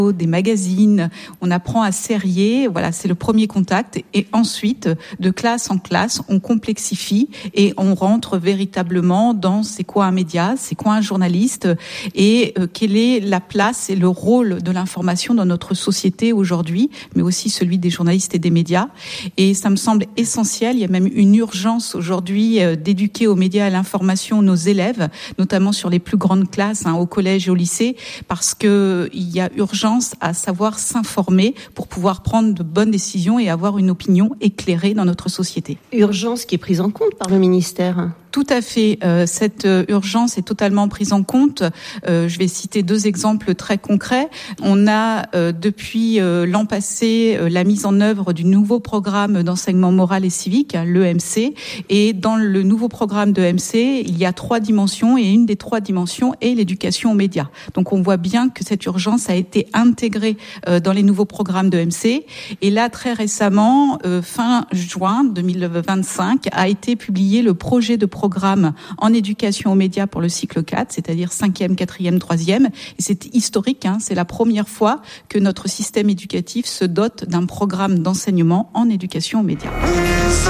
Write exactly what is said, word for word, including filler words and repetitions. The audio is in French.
des magazines, on apprend à serrer, voilà, c'est le premier contact, et ensuite, de classe en classe, on complexifie et on rentre véritablement dans c'est quoi un média, c'est quoi un journaliste, et euh, quelle est la place et le rôle de l'information dans notre société aujourd'hui, mais aussi celui des journalistes et des médias. Et ça me semble essentiel, il y a même une urgence aujourd'hui euh, d'éduquer aux médias et à l'information nos élèves, notamment sur les plus grandes classes, hein, au collège et au lycée, parce que il y a urgence à savoir s'informer pour pouvoir prendre de bonnes décisions et avoir une opinion éclairée dans notre société. Urgence qui est prise en compte par le ministère. Tout à fait. Euh, cette urgence est totalement prise en compte. Euh, je vais citer deux exemples très concrets. On a euh, depuis euh, l'an passé euh, la mise en œuvre du nouveau programme d'enseignement moral et civique, hein, l'E M C. Et dans le nouveau programme de E M C, il y a trois dimensions et une des trois dimensions est l'éducation aux médias. Donc on voit bien que cette urgence a été intégrée euh, dans les nouveaux programmes de E M C. Et là, très récemment, euh, fin juin deux mille vingt-cinq, a été publié le projet de programme en éducation aux médias pour le cycle quatre, c'est-à-dire cinquième, quatrième, troisième. Et c'est historique, hein, c'est la première fois que notre système éducatif se dote d'un programme d'enseignement en éducation aux médias.